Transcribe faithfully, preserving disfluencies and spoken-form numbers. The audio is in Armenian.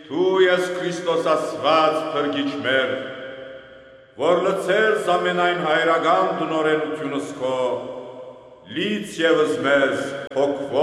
Դու ես Քրիստոս ասված փրկիչ մեր, որ լցեր ամենայն հայրական դնորենությունս քո, լից ևս մեզ հոգվով